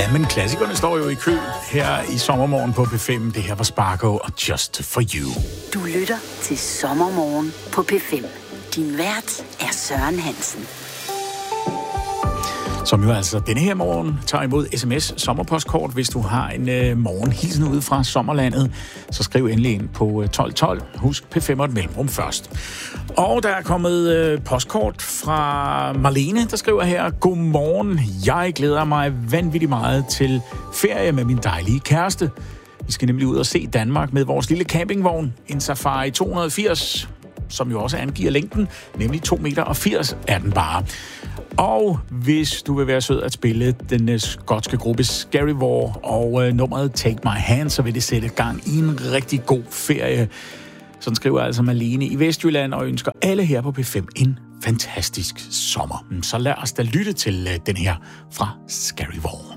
Ja, men klassikerne står jo i kø her i sommermorgen på P5. Det her var Sparko og Just For You. Du lytter til Sommermorgen på P5. Din vært er Søren Hansen. Som jo altså denne her morgen tager imod sms sommerpostkort. Hvis du har en morgenhilsen ude fra sommerlandet, så skriv endelig ind på 1212. Husk P5 og et mellemrum først. Og der er kommet postkort fra Marlene, der skriver her: Godmorgen, jeg glæder mig vanvittigt meget til ferie med min dejlige kæreste. Vi skal nemlig ud og se Danmark med vores lille campingvogn, en Safari 280, som jo også angiver længden, nemlig 2,80 meter er den bare. Og hvis du vil være sød at spille den skotske gruppe Scary War og nummeret Take My Hand, så vil det sætte gang i en rigtig god ferie. Sådan skriver altså Malene i Vestjylland og ønsker alle her på P5 en fantastisk sommer. Så lad os da lytte til den her fra Scary War.